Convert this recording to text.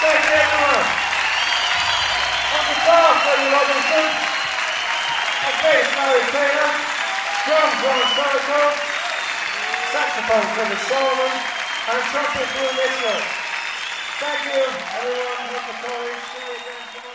Thank you, everyone. On guitar, Freddie Robinson. On bass, Larry Taylor. Drums, Ron Soroco. Saxophone, Kevin Solomon. And trumpet, Drew Mitchell. Thank you, everyone. Hope the college. See you again tomorrow.